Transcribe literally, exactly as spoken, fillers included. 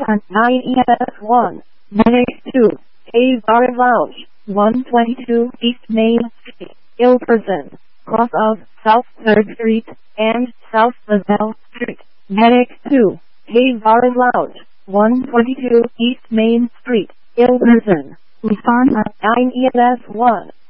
on nine E S one, Medic two, Hayes Bar Lounge, one twenty-two East Main Street, Ilperson, cross of South third Street and South LaBelle Street. Medic two, Hayes Bar Lounge, one twenty-two East Main Street, Ilperson. Respond on nine E S one.